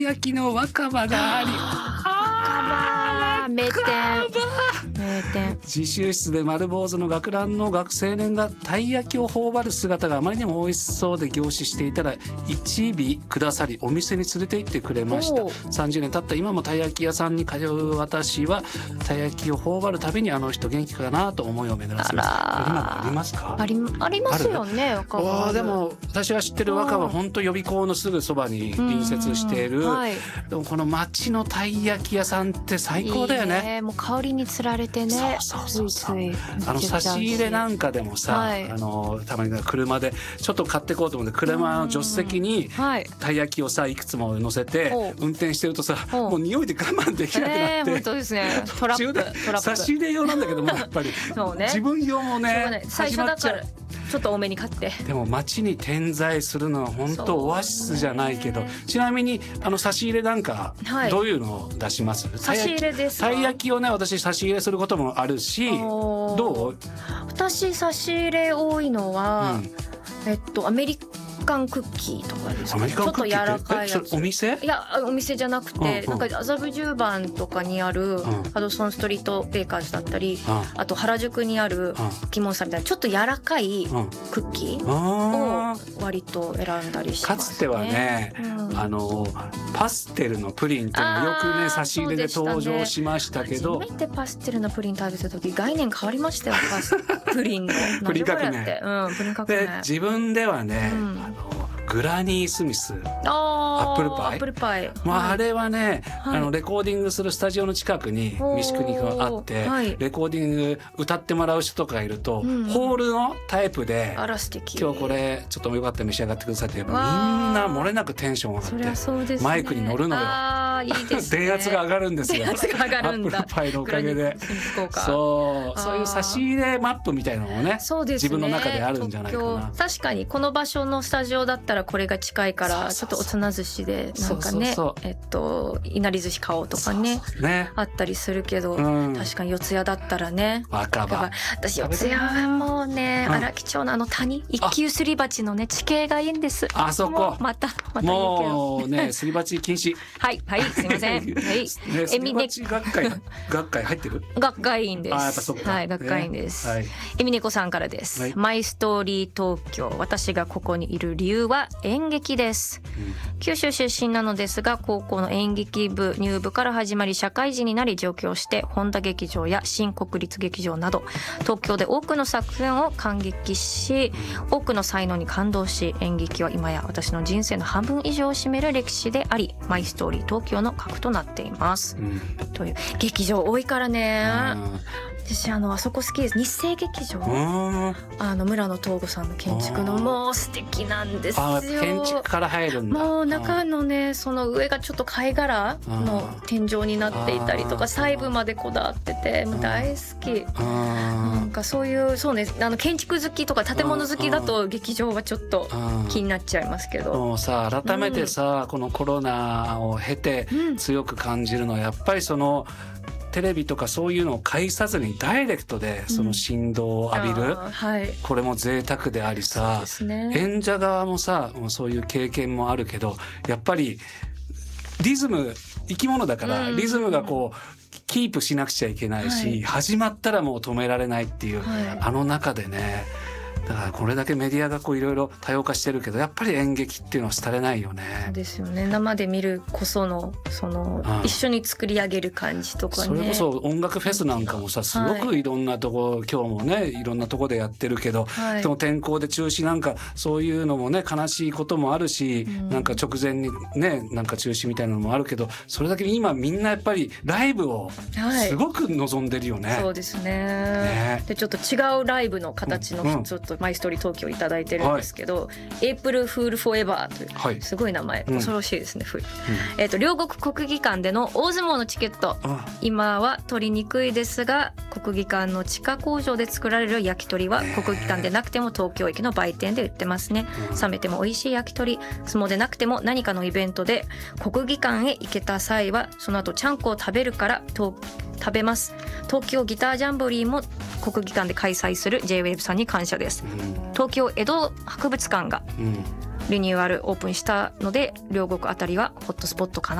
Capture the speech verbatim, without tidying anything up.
焼きの若葉があり、 あー名店名店。 自習室で丸坊主の学ランの学青年がたい焼きを頬張る姿があまりにも美味しそうで凝視していたら一尾くださりお店に連れて行ってくれました。さんじゅうねん経った今もたい焼き屋さんに通う私はたい焼きを頬張るたびにあの人元気かなと思いを巡らせます。今もありますか？ あり、ありますよね。若葉あでも私が知ってる若葉は本当予備校のすぐそばに隣接している、はい、でもこの町のたい焼き屋さんって最高だよね。いいね、 もう香りにつられてね。 そうそうそうそう。あの差し入れなんかでもさ、はい、あのたまに車でちょっと買ってこうと思って車の助手席にたい焼きをさいくつも乗せて運転してるとさ、もう匂いで我慢できなくなって、 えー、本当ですね。トラップ、トラップ。 差し入れ用なんだけどもやっぱりそう、ね、自分用もね最初だからちょっと多めに買って。 でも街に点在するのは本当オアシスじゃないけど、ちなみにあの差し入れなんかどういうのを出します？はい、 差し入れですか？ たい焼きをね私差し入れすることもあるし、どう？ 私差し入れ多いのは、うん、えっとアメリカカンクッキーとかですか、ね、ちょっと柔らかいやつ。 お店？ いやお店じゃなくて、うんうん、なんか麻布十番とかにある、うん、ハドソンストリートベーカーズだったり、うん、あと原宿にあるキモンさんみたいなちょっと柔らかいクッキーを割と選んだりしますね。 かつてはね、うん、あのパステルのプリンっていうのよくね差し入れで登場しましたけど、 初めてパステルのプリン食べた時概念変わりましたよ。パスプリンのプリン革命、 うん、プリン革命で自分ではね、うん、あのグラニースミスアップルパイ、 アップルパイ、 まあ、あれはね、はい、あのレコーディングするスタジオの近くに三宿にあって、はい、レコーディング歌ってもらう人とかいると、うん、ホールのタイプであら素敵、 今日これちょっとよかったら召し上がってくださいってみんな漏れなくテンション上がって、 そりゃそうですね、 マイクに乗るのよ。 あいいですね、 電圧が上がるんですよ。 電圧が上がるんだ。 アップルパイのおかげで。そう、そういう差し入れマップみたいなのもね、そうですね、自分の中であるんじゃないかな。 確かにこの場所のスタジオだったらこれが近いからちょっとおつな寿司でなんかね、えっといなり寿司買おうとかね、そうそうねあったりするけど、うん、確かに四谷だったらね、 若葉、 私四谷はもうね、荒木町のあの谷一級すり鉢のね地形がいいんです。 あそこまたまたもうねすり鉢禁止。 はいはいすみません。はい。 ね、すり鉢学会学会入ってる？ 学会員です。 あやっぱそっか。 はい学会員です。 はい、 えみねこさんからです、はい。マイストーリー東京、私がここにいる理由は演劇です。うん、九州出身なのですが高校の演劇部入部から始まり社会人になり上京して本田劇場や新国立劇場など東京で多くの作品を感激し多くの才能に感動し、演劇は今や私の人生の半分以上を占める歴史でありマイストーリー東京の核となっています、うん、という劇場多いからね。私あのあそこ好きです。日生劇場、あの村野東吾さんの建築のもう素敵なんですよ。 あ建築から入るんだ。 もう中のねその上がちょっと貝殻の天井になっていたりとか細部までこだわっててもう大好き。なんかそういうそうねあの建築好きとか建物好きだと劇場はちょっと気になっちゃいますけど、 もうさ改めてさ、うん、このコロナを経て強く感じるのはやっぱりそのテレビとかそういうのを介さずにダイレクトでその振動を浴びる、うんはい、これも贅沢でありさ、ね、演者側もさそういう経験もあるけどやっぱりリズム生き物だからリズムがこうキープしなくちゃいけないし、はい、始まったらもう止められないっていう、はい、あの中でねだからこれだけメディアがこういろいろ多様化してるけどやっぱり演劇っていうのは廃れないよね。 そうですよね。生で見るこそのその、うん、一緒に作り上げる感じとかね。 それこそ音楽フェスなんかもさすごくいろんなとこ、はい、今日もねいろんなとこでやってるけど、はい、でも天候で中止なんかそういうのもね悲しいこともあるし、うん、なんか直前にねなんか中止みたいなのもあるけどそれだけ今みんなやっぱりライブをすごく望んでるよね。はい、 そうですね。ねでちょっと違うライブの形のちょっとマイストーリー東京いただいてるんですけど、はい、エイプルフールフォーエバーという、はい、すごい名前、うん、恐ろしいですね、うん、えーと両国国技館での大相撲のチケット今は取りにくいですが国技館の地下工場で作られる焼き鳥は国技館でなくても東京駅の売店で売ってますね、うん、冷めても美味しい焼き鳥相撲でなくても何かのイベントで国技館へ行けた際はその後ちゃんこを食べるからと食べます。東京ギタージャンボリーも国技館で開催する ジェイウェーブ さんに感謝です、うん、東京江戸博物館が、うんリニューアルオープンしたので両国あたりはホットスポットかな